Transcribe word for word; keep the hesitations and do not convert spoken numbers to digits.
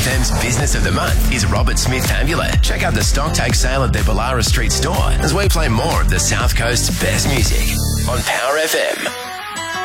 F M's Business of the Month is Robert Smith Amulet. Check out the stock take sale at their Ballara Street store as we play more of the South Coast's best music on Power F M.